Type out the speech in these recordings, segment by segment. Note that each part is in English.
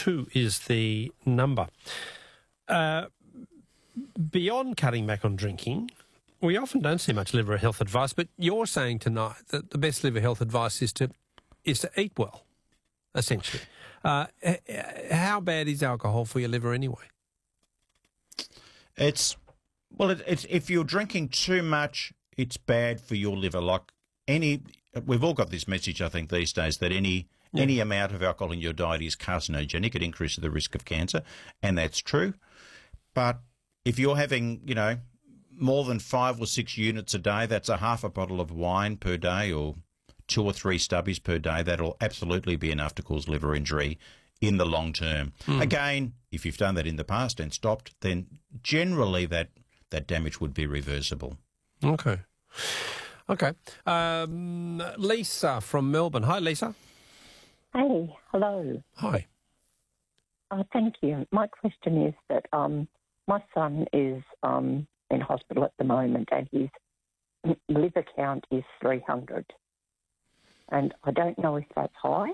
2 is the number. Beyond cutting back on drinking, we often don't see much liver health advice, but you're saying tonight that the best liver health advice is to eat well, essentially. How bad is alcohol for your liver anyway? It's if you're drinking too much, it's bad for your liver. We've all got this message, I think, these days that any amount of alcohol in your diet is carcinogenic. It increases the risk of cancer, and that's true. But if you're having, more than 5 or 6 units a day, that's a half a bottle of wine per day, or 2 or 3 stubbies per day. That'll absolutely be enough to cause liver injury in the long term. Again, if you've done that in the past and stopped, then generally that damage would be reversible. Okay. Lisa from Melbourne. Hi, Lisa. Hey, hello. Hi. Thank you. My question is that my son is in hospital at the moment and his liver count is 300. And I don't know if that's high.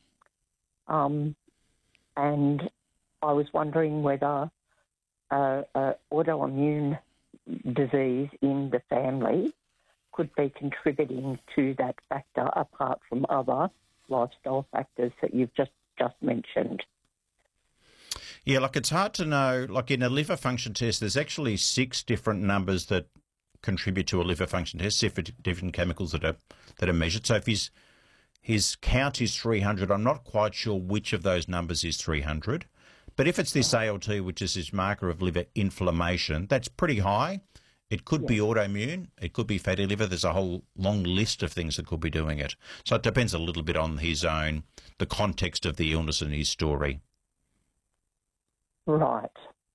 And I was wondering whether autoimmune disease in the family could be contributing to that factor apart from other lifestyle factors that you've just mentioned. Yeah, it's hard to know. In a liver function test, there's actually 6 different numbers that contribute to a liver function test, different chemicals that are measured. So if his count is 300, I'm not quite sure which of those numbers is 300. But if it's this ALT, which is this marker of liver inflammation, that's pretty high. It could be autoimmune. It could be fatty liver. There's a whole long list of things that could be doing it. So it depends a little bit on the context of the illness and his story. Right.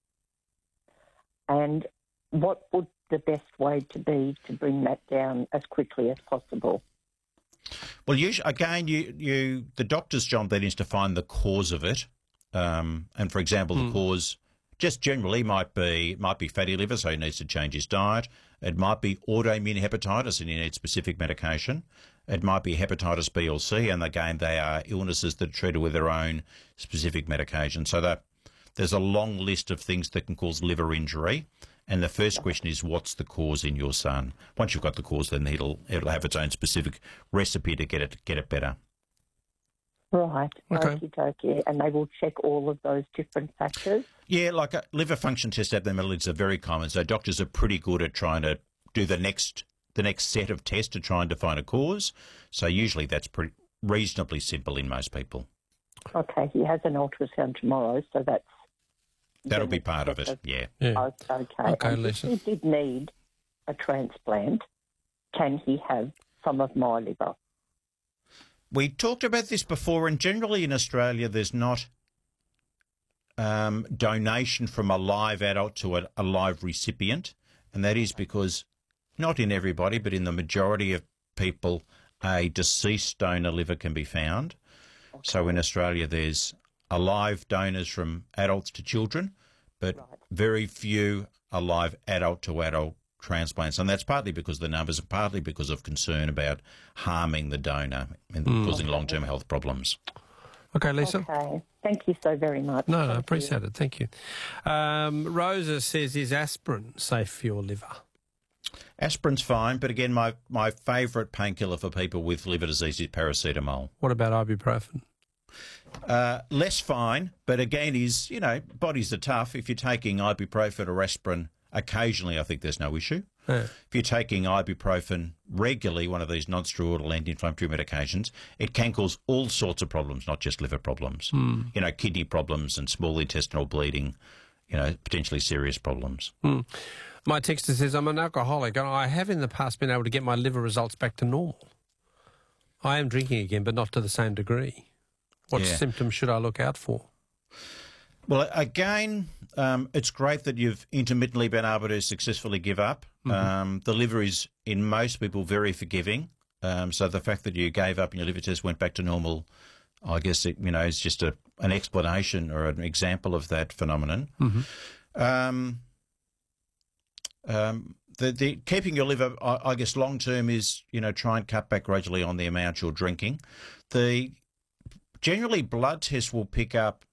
And what would the best way to be to bring that down as quickly as possible? Well, the doctor's job then is to find the cause of it. And for example, the cause just generally might be fatty liver, so he needs to change his diet. It might be autoimmune hepatitis and he needs specific medication. It might be hepatitis B or C, and again, they are illnesses that are treated with their own specific medication. So there's a long list of things that can cause liver injury. And the first question is, what's the cause in your son? Once you've got the cause, then it'll have its own specific recipe to get it better. Right. Okay. Okay. And they will check all of those different factors? Yeah, a liver function test abnormalities are very common. So doctors are pretty good at trying to do the next set of tests to try and define a cause. So usually that's reasonably simple in most people. Okay. He has an ultrasound tomorrow, so that'll be part of it. Yeah. Okay. Okay, and Lisa. if he did need a transplant, can he have some of my liver? We talked about this before, and generally in Australia there's not donation from a live adult to a live recipient, and that is because not in everybody, but in the majority of people, a deceased donor liver can be found. Okay. So in Australia there's alive donors from adults to children, but very few alive adult-to-adult transplants, and that's partly because of the numbers and partly because of concern about harming the donor and causing long-term health problems. Okay, Lisa. Okay. Thank you so very much. No, I appreciate it. Thank you. Rosa says, is aspirin safe for your liver? Aspirin's fine, but again, my favourite painkiller for people with liver disease is paracetamol. What about ibuprofen? Less fine, but again, bodies are tough. If you're taking ibuprofen or aspirin occasionally, I think there's no issue. Yeah. If you're taking ibuprofen regularly, one of these non-steroidal anti-inflammatory medications, it can cause all sorts of problems, not just liver problems. Kidney problems and small intestinal bleeding, potentially serious problems. My texter says, I'm an alcoholic and I have in the past been able to get my liver results back to normal. I am drinking again, but not to the same degree. What symptoms should I look out for? Well, again, it's great that you've intermittently been able to successfully give up. The liver is, in most people, very forgiving. So the fact that you gave up and your liver test went back to normal, I guess, is just an explanation or an example of that phenomenon. The keeping your liver, I guess, long-term is, try and cut back gradually on the amount you're drinking. Generally, blood tests will pick up